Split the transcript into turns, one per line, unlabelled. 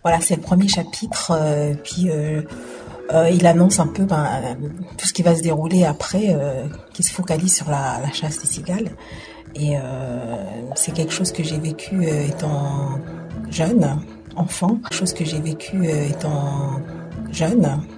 Voilà, c'est le premier chapitre, il annonce un peu tout ce qui va se dérouler après, qui se focalise sur la chasse des cigales. Et c'est quelque chose que j'ai vécu étant jeune, enfant, chose que j'ai vécu étant jeune,